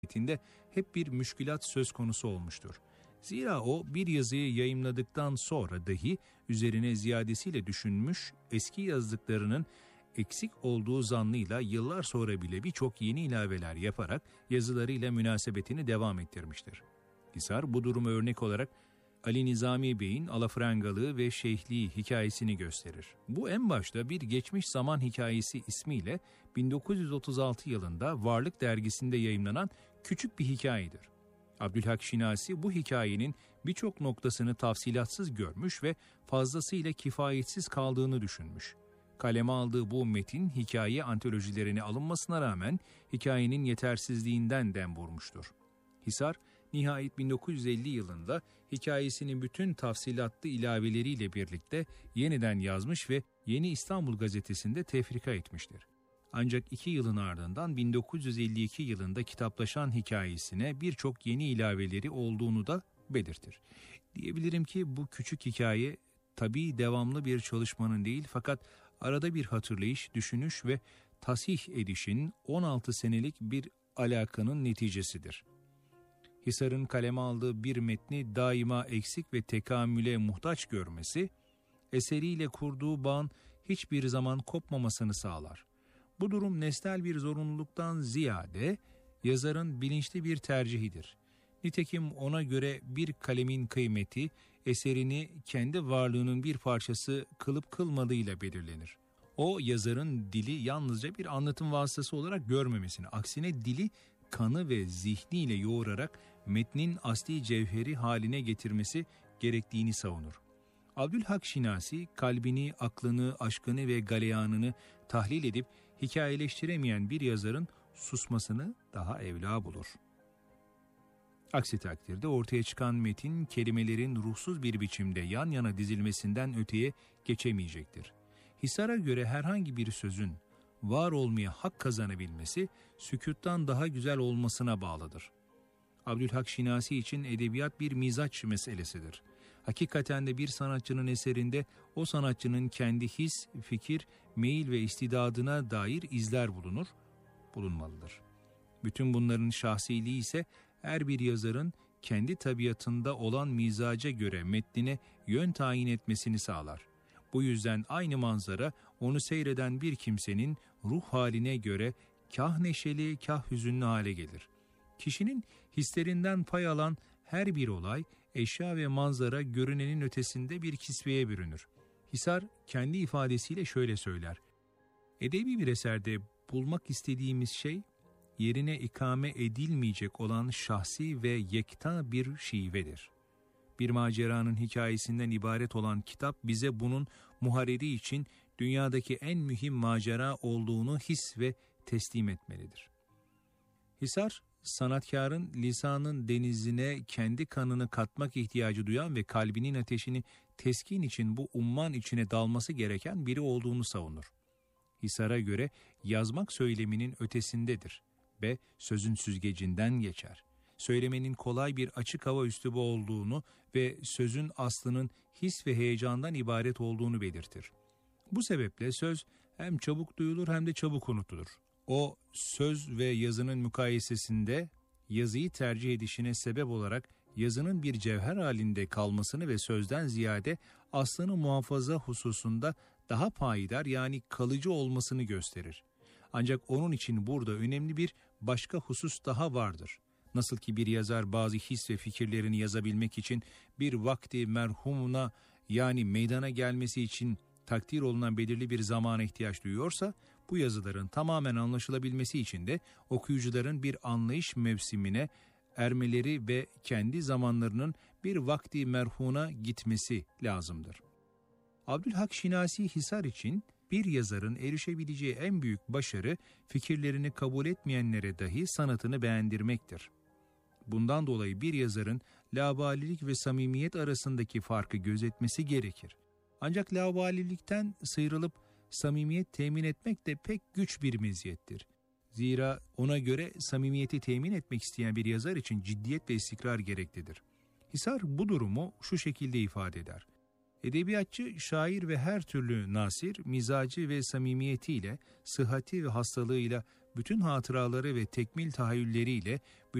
metinde hep bir müşkülat söz konusu olmuştur. Zira o bir yazıyı yayımladıktan sonra dahi üzerine ziyadesiyle düşünmüş, eski yazdıklarının eksik olduğu zannıyla yıllar sonra bile birçok yeni ilaveler yaparak yazılarıyla münasebetini devam ettirmiştir. Hisar bu durumu örnek olarak Ali Nizami Bey'in alafrangalığı ve şeyhliği hikayesini gösterir. Bu en başta bir geçmiş zaman hikayesi ismiyle 1936 yılında Varlık dergisinde yayımlanan küçük bir hikayedir. Abdülhak Şinasi bu hikayenin birçok noktasını tafsilatsız görmüş ve fazlasıyla kifayetsiz kaldığını düşünmüş. Kaleme aldığı bu metin hikaye antolojilerine alınmasına rağmen hikayenin yetersizliğinden dem vurmuştur. Hisar, nihayet 1950 yılında hikayesinin bütün tafsilatlı ilaveleriyle birlikte yeniden yazmış ve Yeni İstanbul Gazetesi'nde tefrika etmiştir. Ancak 2 yılın ardından 1952 yılında kitaplaşan hikayesine birçok yeni ilaveleri olduğunu da belirtir. Diyebilirim ki bu küçük hikaye tabii devamlı bir çalışmanın değil fakat arada bir hatırlayış, düşünüş ve tasih edişin 16 senelik bir alakanın neticesidir. Hisar'ın kaleme aldığı bir metni daima eksik ve tekamüle muhtaç görmesi, eseriyle kurduğu bağın hiçbir zaman kopmamasını sağlar. Bu durum nesnel bir zorunluluktan ziyade yazarın bilinçli bir tercihidir. Nitekim ona göre bir kalemin kıymeti, eserini kendi varlığının bir parçası kılıp kılmadığıyla belirlenir. O yazarın dili yalnızca bir anlatım vasıtası olarak görmemesini, aksine dili kanı ve zihniyle yoğurarak metnin asli cevheri haline getirmesi gerektiğini savunur. Abdülhak Şinasi, kalbini, aklını, aşkını ve galeyanını tahlil edip hikayeleştiremeyen bir yazarın susmasını daha evla bulur. Aksi takdirde ortaya çıkan metin kelimelerin ruhsuz bir biçimde yan yana dizilmesinden öteye geçemeyecektir. Hisar'a göre herhangi bir sözün var olmaya hak kazanabilmesi sükûttan daha güzel olmasına bağlıdır. Abdülhak Şinasi için edebiyat bir mizaç meselesidir. Hakikaten de bir sanatçının eserinde o sanatçının kendi his, fikir, meyil ve istidadına dair izler bulunmalıdır. Bütün bunların şahsiliği ise her bir yazarın kendi tabiatında olan mizaca göre metnine yön tayin etmesini sağlar. Bu yüzden aynı manzara onu seyreden bir kimsenin ruh haline göre kah neşeli kah hüzünlü hale gelir. Kişinin hislerinden pay alan her bir olay, eşya ve manzara görünenin ötesinde bir kisveye bürünür. Hisar kendi ifadesiyle şöyle söyler: edebi bir eserde bulmak istediğimiz şey, yerine ikame edilmeyecek olan şahsi ve yekta bir şivedir. Bir maceranın hikayesinden ibaret olan kitap bize bunun muharriri için dünyadaki en mühim macera olduğunu his ve teslim etmelidir. Hisar, sanatkarın lisanın denizine kendi kanını katmak ihtiyacı duyan ve kalbinin ateşini teskin için bu umman içine dalması gereken biri olduğunu savunur. Hisar'a göre yazmak söyleminin ötesindedir ve sözün süzgecinden geçer. Söylemenin kolay bir açık hava üslubu olduğunu ve sözün aslının his ve heyecandan ibaret olduğunu belirtir. Bu sebeple söz hem çabuk duyulur hem de çabuk unutulur. O söz ve yazının mukayesesinde yazıyı tercih edişine sebep olarak yazının bir cevher halinde kalmasını ve sözden ziyade aslını muhafaza hususunda daha payidar yani kalıcı olmasını gösterir. Ancak onun için burada önemli bir başka husus daha vardır. Nasıl ki bir yazar bazı his ve fikirlerini yazabilmek için bir vakti merhumuna yani meydana gelmesi için takdir olunan belirli bir zamana ihtiyaç duyuyorsa, bu yazıların tamamen anlaşılabilmesi için de okuyucuların bir anlayış mevsimine ermeleri ve kendi zamanlarının bir vakti merhuna gitmesi lazımdır. Abdülhak Şinasi Hisar için bir yazarın erişebileceği en büyük başarı fikirlerini kabul etmeyenlere dahi sanatını beğendirmektir. Bundan dolayı bir yazarın laubalilik ve samimiyet arasındaki farkı gözetmesi gerekir. Ancak laubalilikten sıyrılıp samimiyet temin etmek de pek güç bir meziyettir. Zira ona göre samimiyeti temin etmek isteyen bir yazar için ciddiyet ve istikrar gereklidir. Hisar bu durumu şu şekilde ifade eder: edebiyatçı, şair ve her türlü nasir, mizacı ve samimiyetiyle, sıhhati ve hastalığıyla bütün hatıraları ve tekmil tahayyülleriyle